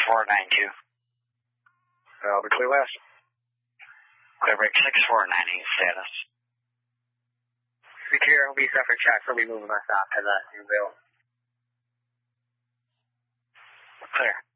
6492. Albert Clear West. Clear break 6498 status. Be clear, I'll be separate tracks. We'll be moving us out to the new bill. Clear.